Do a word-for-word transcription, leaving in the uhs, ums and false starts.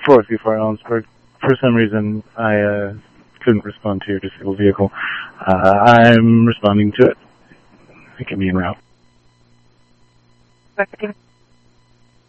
four three four Ellensburg. For some reason, I uh, couldn't respond to your disabled vehicle. Uh, I'm responding to it. It can be en route. Second.